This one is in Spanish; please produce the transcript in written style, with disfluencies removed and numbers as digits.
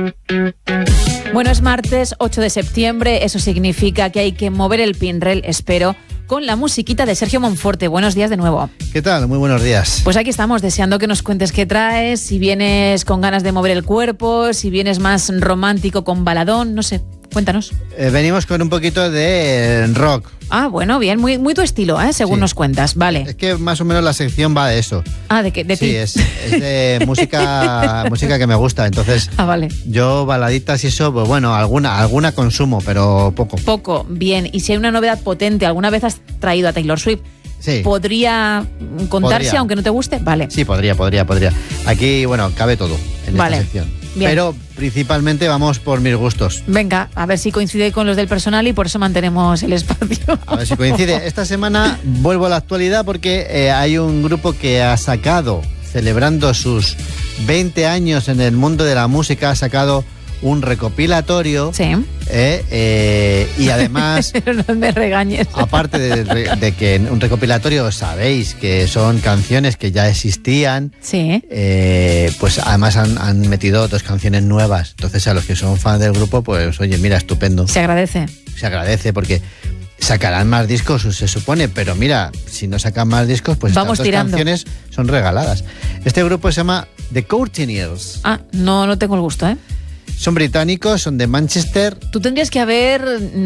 Bueno, es martes 8 de septiembre, eso significa que hay que mover el pinrel, espero, con la musiquita de Sergio Monforte. Buenos días de nuevo. ¿Qué tal? Muy buenos días. Pues aquí estamos, deseando que nos cuentes qué traes, si vienes con ganas de mover el cuerpo, si vienes más romántico con baladón, no sé, cuéntanos. Venimos con un poquito de rock. Ah, bueno, bien, muy tu estilo, según nos cuentas, vale. Es que más o menos la sección va de eso. Ah, ¿de ti? Sí, es de música que me gusta, entonces vale. Yo baladitas y eso, pues bueno, alguna consumo, pero poco. Poco, bien. Y si hay una novedad potente, ¿alguna vez has traído a Taylor Swift? Sí. ¿Podría contarse aunque no te guste? Vale. Sí, podría. Aquí, bueno, cabe todo en esta sección. Bien. Pero principalmente vamos por mis gustos. Venga, a ver si coincide con los del personal y por eso mantenemos el espacio. A ver si coincide. Esta semana vuelvo a la actualidad porque hay un grupo que ha sacado, celebrando sus 20 años en el mundo de la música, ha sacado un recopilatorio. Sí. Y además, pero no me regañes. Aparte de que un recopilatorio, sabéis que son canciones que ya existían. Sí. Pues además han metido 2 canciones nuevas. Entonces a los que son fans del grupo, pues oye, mira, estupendo. Se agradece. Se agradece porque sacarán más discos, se supone, pero mira, si no sacan más discos, pues vamos estas 2 tirando. canciones son regaladas. Este grupo se llama The Courteeners. Ah, no tengo el gusto, Son británicos, son de Manchester. Tú tendrías que haber